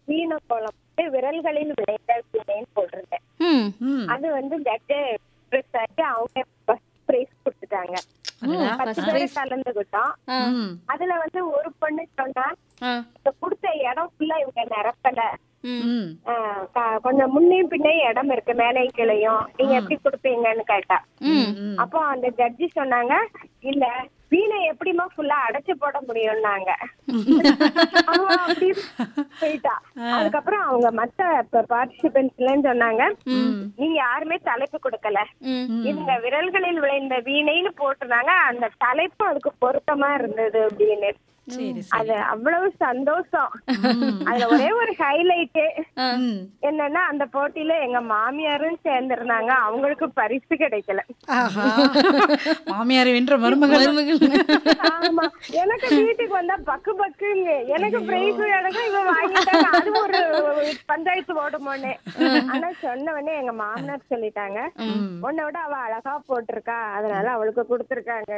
வீண கோலம் வந்து விரல்களில் விளைந்த வீணைன்னு போட்டிருந்தேன். ம். ம். அது வந்து ஜட்ஜு எக்ஸ்பிரஸ் ஆகி அவங்க ஃபர்ஸ்ட் பிரைஸ் கொடுத்துட்டாங்க. அடடா. 10 பேரை கலந்துகிட்டோம். ஆ. ம். அதுல வந்து ஒரு பொண்ணு சொன்னா, ஆ. இந்த கொடுத்த இடம் ஃபுல்லா இவங்க நிரப்பல. ம். ம். கொஞ்சம் முன்னையும் பின்னையும் இடம் இருக்கு, மேலையும் கிளையும், நீங்க எப்படி கொடுப்பீங்கன்னு கேட்டா. ம். ம். அப்போ அந்த ஜட்ஜி சொன்னாங்க, இல்ல வீணை எப்படிமா ஃபுல்லா அடைச்சு போட முடியும்னாங்க. அவன் அப்படி போயிட்டா. அதுக்கப்புறம் அவங்க மத்த பார்ட்டிசிபென்ட்ஸ் சொன்னாங்க, நீங்க யாருமே தலைப்பு கொடுக்கல, ம். இந்த விரல்களில் விளைந்த வீணைன்னு போட்டுருந்தாங்க, அந்த தலைப்பு அதுக்கு பொருத்தமா இருந்தது அப்படின்னு. சரி அது அவ்வளவு சந்தோஷம். அதுல ஒரே ஒரு ஹைலைட் ம். என்னன்னா, அந்த போட்டியில எங்க மாமியாரும் சேர்ந்திருந்தாங்க, அவங்களுக்கு பரிசு கிடைக்கல. ஆஹா. மாமியார் வென்ற மருமகள். ஆமா, எனக்கு வீட்டுக்கு வந்தா பக்கு பக்குங்க, எனக்கு பிரைஸ் எனக்கு இவ வாங்கிட்டாங்க, அது ஒரு பஞ்சாயத்து ஓடுமோன்னு. ஆனா சொன்ன உடனே எங்க மாமனார் சொல்லிட்டாங்க, உன்னை விட அவ அழகா போட்டிருக்கா, அதனால அவளுக்கு கொடுத்துருக்காங்க.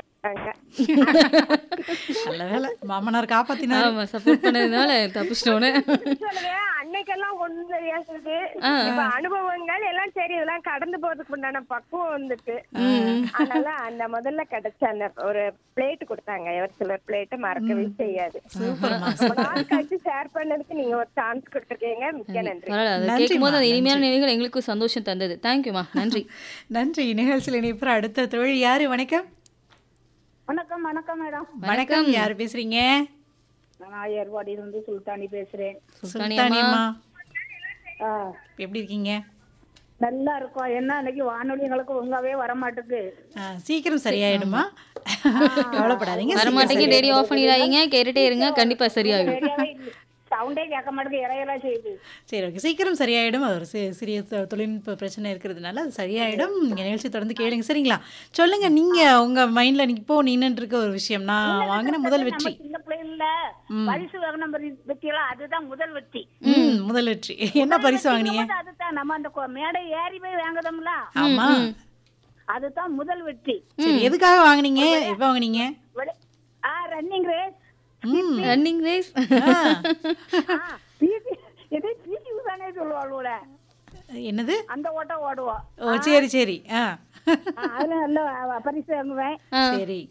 நல்ல வேலை மாமனார் காப்பாத்தினாரு. ஆமா, சப்போர்ட் பண்ணதுனால தப்பிச்சிட்டோன்னு. சொல்லுவேன், அன்னைக்கெல்லாம் ஒண்ணு தெரியாது. இப்ப அனுபவங்கள் எல்லாம் சரி, இதெல்லாம் கடந்து போறதுக்கு உண்டான பக்குவம் வந்துட்டு. அதனால அந்த முதல்ல கிடைச்ச அந்த ஒரு பிளேட் கொடுத்தாங்க, எவர் சிலர் பிளேட் மறக்கவே செய்யாது. கழிச்சு ஷேர் பண்ணதுக்கு நீங்க ஒரு சான்ஸ் கொடுத்துருக்கீங்க, மிக்க நன்றி. பரவாயில்ல, அதை நன்றிம்மா, கேட்கும் போது அந்த இனிமையான நன்றி. நினைவுகள் எங்களுக்கு சந்தோஷம் தந்தது. தேங்க்யூமா, நன்றி. நன்றி. நிகழ்ச்சியில் இணைப்புற அடுத்த தோழி யாரு? வணக்கம். வணக்கம் வணக்கம் மேடம். வணக்கம். யாரு பேசுறீங்க? நான் ஏர்வாடியிலிருந்து சுல்தானி பேசுறேன். சுல்தானியம்மா, எப்படி இருக்கீங்க? நல்லா இருக்கும். என்ன இன்னைக்கு வானொலி எங்களுக்கு ஒழுங்காவே வர மாட்டேங்குது. சீக்கிரம் சரியாயிடுமா, கவலைப்படாதீங்க. வரமாட்டேங்க, ரேடியோ ஆஃப் பண்ணிடாதீங்க, கேட்டுட்டே இருங்க, கண்டிப்பா சரியாகும். சவுண்டே கேட்க மாட்டேங்குது, இறையலா செய்யுது. சரி, ஓகே, சீக்கிரம் சரியாயிடும். அது ஒரு சிறிய தொழில்நுட்ப பிரச்சனை இருக்கிறதுனால அது சரியாயிடும். நீங்க நிகழ்ச்சி தொடர்ந்து கேளுங்க, சரிங்களா? சொல்லுங்க, நீங்க உங்க மைண்ட்ல இப்போ நின்னுட்டு இருக்க ஒரு விஷயம். நான் வாங்கின முதல் வெற்றி. சின்ன பிள்ளைல பரிசு வாங்கின வெற்றியெல்லாம் அதுதான் முதல் வெற்றி. முதல் வெற்றி. என்ன பரிசு வாங்கினீங்க? அதுதான் நம்ம அந்த மேடை ஏறி போய் வாங்குதோம்ல, ஆமா, அதுதான் முதல் வெற்றி. சரி, எதுக்காக வாங்குனீங்க? எப்ப வாங்குனீங்க? Running race. Running race. பிடி தானே சொல்லுவாள். என்னது? அந்த ஓட்டம் ஓடுவோம். ஓ, சரி சரி. அதுல நல்ல பரிசு வாங்குவேன். சரி.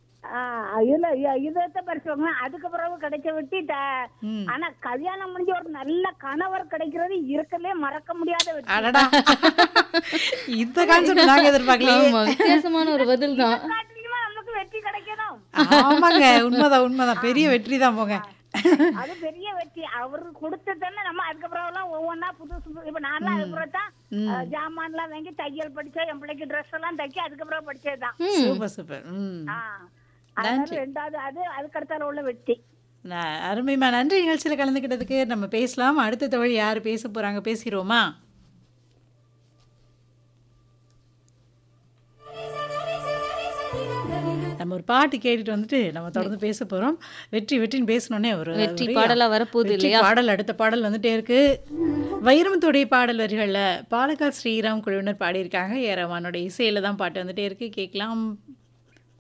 இதை பரிசு வாங்குவேன். அதுக்கு பிறகு கிடைச்ச வெட்டி. ஆனா கல்யாணம் முடிஞ்ச ஒரு நல்ல கணவர் கிடைக்கிறது இருக்கலே மறக்க முடியாத வெற்றி. அடடா, இந்த கான்செப்ட் நாங்க எதிர்பார்க்கல. ஆமா, வித்தியாசமான ஒரு பதில் தான். நமக்கு வெற்றி கிடைக்கணும். ஆமாங்க, உண்மைதான் உண்மைதான். பெரிய வெற்றி தான் போங்க. அது பெரிய வெற்றி. அவரு கொடுத்ததானே நம்ம அதுக்கப்புறம் எல்லாம் ஒவ்வொன்னா புதுசு. இப்ப நான்லாம் அதுக்கப்புறம் தான் ஜாமான் எல்லாம் வாங்கி தையல் படிச்சேன். என் பிள்ளைக்கு ட்ரெஸ் எல்லாம் தைக்க அதுக்கப்புறம் படிச்சதுதான். Super super. அதனால ரெண்டாவது அதுக்கு அடுத்தால உள்ள வெற்றி. அருமைமா, நன்றி. நிகழ்ச்சியில கலந்துக்கிட்டதுக்கு. நம்ம பேசலாம். அடுத்த தோழி யாரு பேச போறாங்க, பேசிடுவோமா? நம்ம ஒரு பாட்டு கேட்டுட்டு வந்துட்டு நம்ம தொடர்ந்து பேச போறோம். வெற்றி வெற்றின்னு பேசணுன்னே ஒரு வெற்றி பாடலா வரப்போகுது இல்லையா? பாடல், அடுத்த பாடல் வந்துட்டே இருக்கு. வைரமுத்துடைய பாடல் வரிகள்ல பாலக்காடு ஸ்ரீராம் குழுவினர் பாடியிருக்காங்க. ஏ ரஹ்மானோட இசையில தான் பாட்டு வந்துட்டே இருக்கு. கேட்கலாம்.